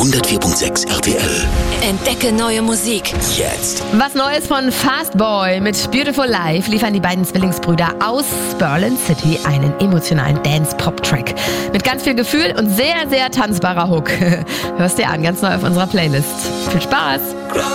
104.6 RTL. Entdecke neue Musik. Jetzt. Was Neues von Fastboy mit Beautiful Life liefern die beiden Zwillingsbrüder aus Berlin City einen emotionalen Dance-Pop-Track. Mit ganz viel Gefühl und sehr, sehr tanzbarer Hook. Hörst dir an, ganz neu auf unserer Playlist. Viel Spaß!